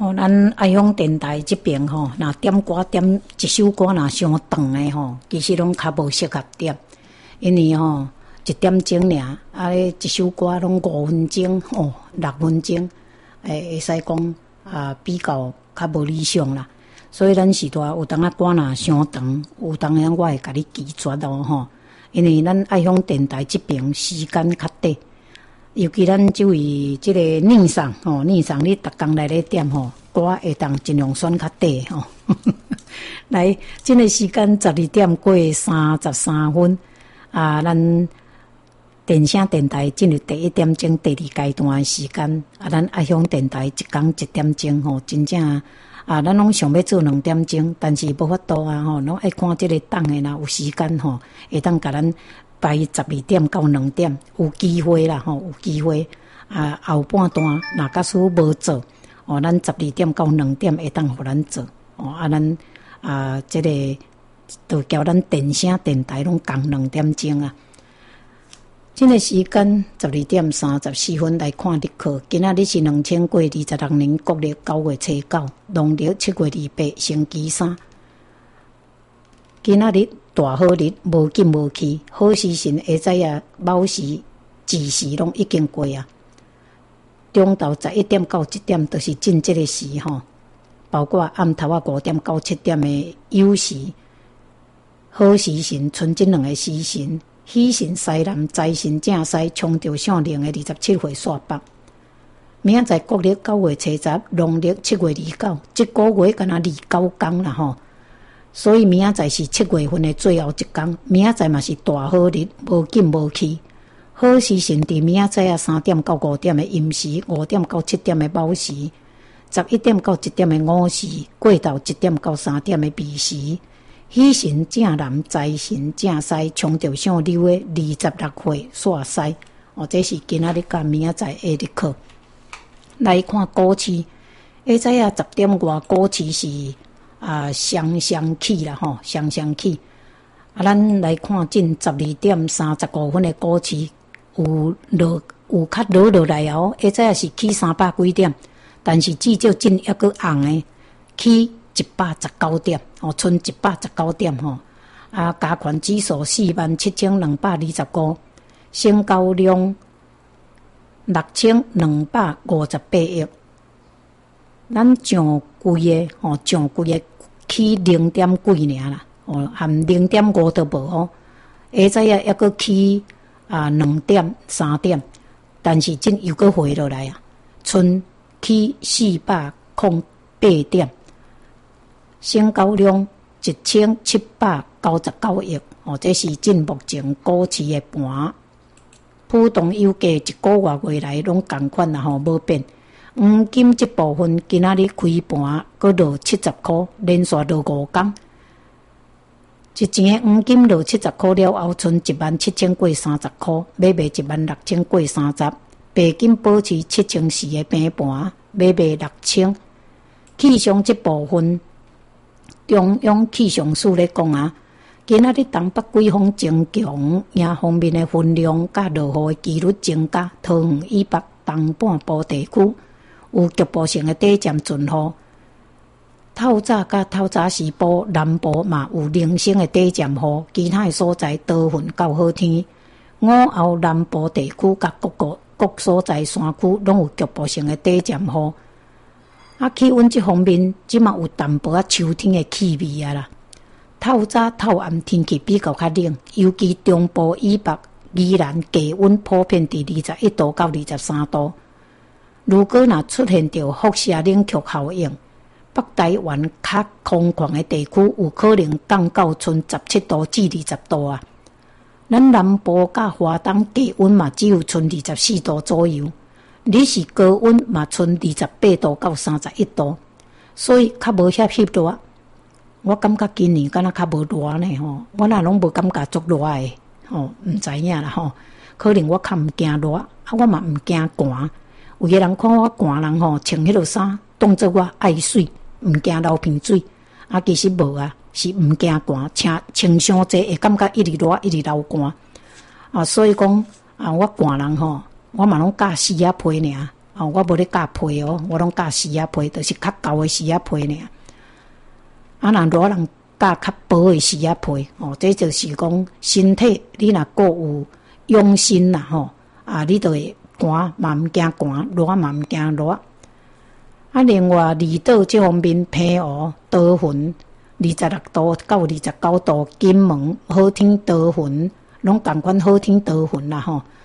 咱爱乡电台这边若点歌点一首歌若伤长的其实拢较无适合点，因为1点钟尔，一首歌拢5分钟6分钟，会使讲比较无理想啦。所以咱时代有当歌若伤长，有当我会甲你拒绝因为咱爱乡电台这边时间较短。尤其咱这位这个逆上逆上你逐工来咧点歌会当尽量选较短来，这个时间12点过33分咱电声电台进入第1点钟第2阶段的时间咱爱乡电台一工1点钟真正咱拢想要做2点钟，但是无法度拢爱看这个档的啦，有时间会当甲咱排12点到2点，有机会啦有机会后半段若假使无做咱12点到2点会当互咱做咱这个就叫咱电声电台拢共2点钟这个时间12点34分来看日课。今仔日是2000过26年国历9月初9，农历7月28，星期3。今仔日大好日，无紧无去，好时辰下早卯时、子时拢已经过中昼11点到1点都是正这个时包括暗头5点到7点的酉时。好时辰，剩这2个时辰。喜神西南，财神正西，冲着上令的27岁煞北。明仔载国历9月初10，农历7月29，这个月敢若29天啦所以明仔载是7月份的最后一天，明仔载嘛是大好日，无紧无去。好时辰伫明仔载3点到5点的阴时，5点到7点的卯时，11点到1点的午时，过昼1点到3点的暝时。喜神正南，财神正西，冲着上流的26岁煞西这是今仔日甲明仔载的日课。来看股市，下早10点外，股市是双起啦双起咱来看近12点35分的股市有较落来下早是起300几点，但是至少近还佫红的起119点剩119点加权指数47225，成交量6258亿。咱上贵的起0点几尔啦含0.5都无下早还佫起2点3点，但是真又佫回落来剩起408点。成交量1799亿这是近目前股市的盘。普通油价1个月来拢同款啦无变。黄金这部分今仔日开盘佫落70块，连续落5天。一钱的黄金落70块了后，剩17000过30块，买卖16000过30。白金保持7400的平盘，买卖6000。气象这部分。中央气象署咧讲今仔日东北季风增强，迎方面的分量甲落雨的几率增加，桃园以北东半部地区有局部性的短暂阵雨。透早甲透早时部南部嘛有零星的短暂雨，其他的所在多云到好天。午后南部地区甲各所在山区拢有局部性的短暂雨。气温这方面，即嘛有淡薄秋天的气味啦。透早透暗天气比较冷，尤其中部以北宜兰低温普遍伫21度到23度。如果若出现着辐射冷却效应，北台湾较空旷的地区有可能降到剩17度至20度咱南部甲华东低温嘛只有剩24度左右。你是高温嘛，剩28度到31度，所以较无翕热。我感觉今年敢若较无热呢我若拢无感觉足热的毋知影啦可能我较毋惊热我嘛毋惊寒。有个人看我寒人穿迄落衫，当作我爱水，毋惊流鼻水其实无是毋惊寒，穿伤济会感觉一直热一直流寒所以讲我寒人我嘛拢加4皮尔我无咧教批哦，我拢教丝仔批，就是较厚的丝仔批尔。若热人教较薄的丝仔批，这就是讲身体你若够有用心啦你就会寒嘛毋惊寒，热嘛毋惊热。另外离岛这方面平湖桃园26度到29度，金门好天桃园拢同款好天桃园啦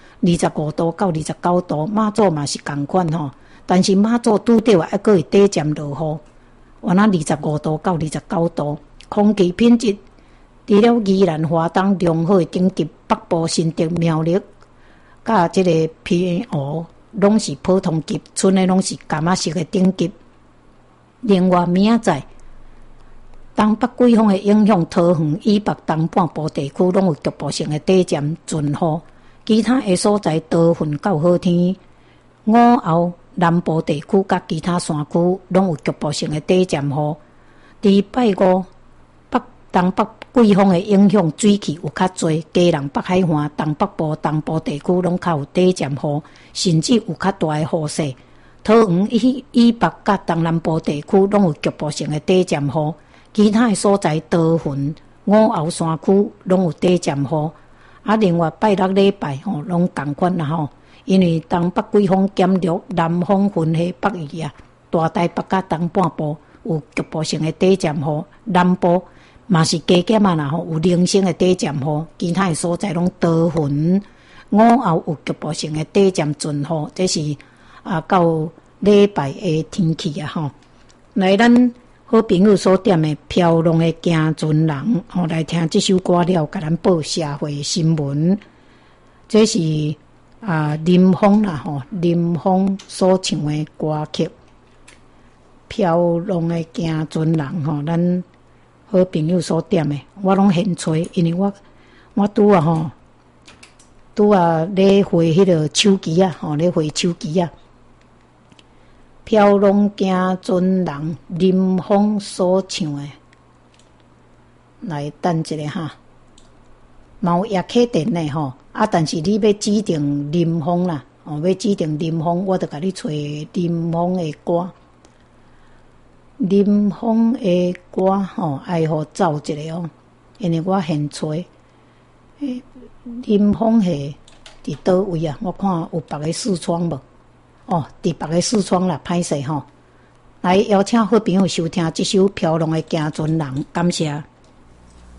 25度到29度，马祖嘛是同款但是马祖拄着还佫会短暂落雨，原来25度到29度，空气品质除了宜兰花东良好的顶级，北部新竹苗栗甲这个平湖拢是普通级，剩的拢是柑仔色的顶级。另外明仔载东北季风的影响，桃园以北东半部地区拢有局部性的短暂阵雨，其他的所在桃园到好天。午后南部地区甲其他山区拢有局部性的短暂雨。伫拜五东北季风的影响，水汽有较侪，基隆北海岸东北部东部地区拢较有短暂雨，甚至有较大的雨势。桃园以北甲东南部地区拢有局部性的短暂雨，其他的所在桃园午后山区拢有短暂雨。另外拜六礼拜拢同款啦因为东北季风减弱，南风分下北移大台北甲东半部有局部性的短暂雨，南部嘛是加减有零星的短暂雨，其他的所在拢桃园午后有局部性的短暂阵雨，这是到礼拜的天气来咱好朋友所点的飘浪的行船人来听这首歌了，给咱报社会新闻。这是林峰啦林峰所唱的歌曲，飘浪的行船人咱好朋友所点的，我拢现吹，因为我拄咧回迄个手机咧回手机飘浪行船人林峰所唱的，来等一下嘛有叶克电的但是你要指定林峰啦要指定林峰，我就甲你找林峰的歌。林峰的歌爱互走一个因为我现吹林峰是伫倒位我看有别个视窗无伫别个视窗啦，歹势来邀请好朋友收听这首《飘浪的行船人》，感谢。